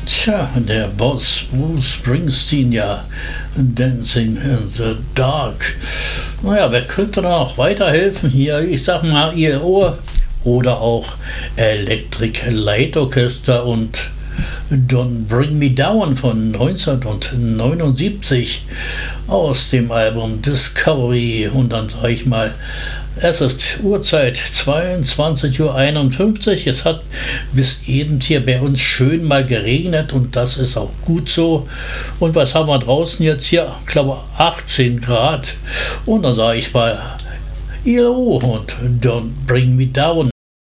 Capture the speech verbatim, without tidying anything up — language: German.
Tja, der Boss Bruce Springsteen, ja, Dancing in the Dark. Naja, wer könnte da noch weiterhelfen hier? Ich sag mal I L O oder auch Electric Light Orchestra und Don't Bring Me Down von neunzehnhundertneunundsiebzig aus dem Album Discovery. Und dann sage ich mal, es ist Uhrzeit zweiundzwanzig Uhr einundfünfzig. Es hat bis eben hier bei uns schön mal geregnet und das ist auch gut so. Und was haben wir draußen jetzt hier? Ich glaube achtzehn Grad. Und dann sage ich mal I L O und Don't Bring Me Down.